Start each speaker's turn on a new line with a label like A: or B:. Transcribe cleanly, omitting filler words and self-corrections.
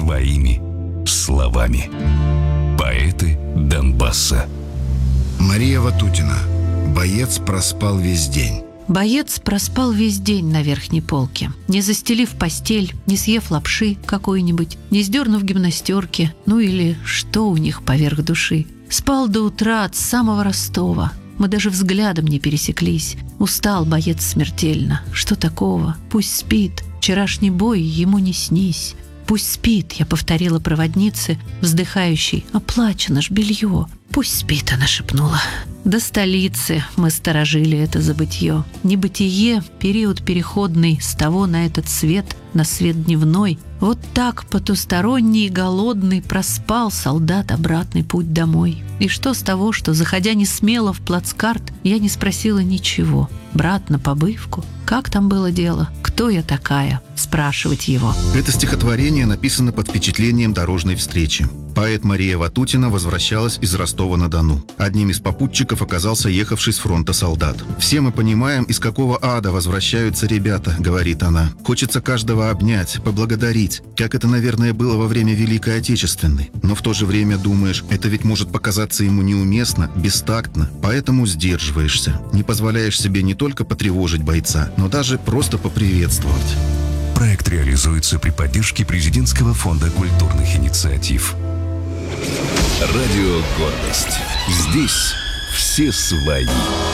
A: своими словами. Поэты Донбасса.
B: Мария Ватутина. Боец проспал весь день.
C: Боец проспал весь день на верхней полке, не застелив постель, не съев лапши какой-нибудь, не сдернув гимнастерки, ну или что у них поверх души. Спал до утра от самого Ростова. Мы даже взглядом не пересеклись. Устал боец смертельно. Что такого? Пусть спит. Вчерашний бой ему не снись. «Пусть спит», — я повторила проводнице, вздыхающей. «Оплачено ж белье». «Пусть спит», — она шепнула. До столицы мы сторожили это забытье. Небытие — период переходный с того на этот свет, на свет дневной. Вот так потусторонний и голодный проспал солдат обратный путь домой. И что с того, что, заходя не смело в плацкарт, я не спросила ничего. Брат на побывку? Как там было дело? Кто я такая? Спрашивать его.
D: Это стихотворение написано под впечатлением дорожной встречи. Поэт Мария Ватутина возвращалась из Ростова-на-Дону. Одним из попутчиков оказался ехавший с фронта солдат. «Все мы понимаем, из какого ада возвращаются ребята», — говорит она. «Хочется каждого обнять, поблагодарить, как это, наверное, было во время Великой Отечественной. Но в то же время думаешь, это ведь может показаться ему неуместно, бестактно, поэтому сдерживаешься. Не позволяешь себе не только потревожить бойца, но даже просто поприветствовать».
A: Проект реализуется при поддержке Президентского фонда культурных инициатив. Радио «Гордость». Здесь все свои.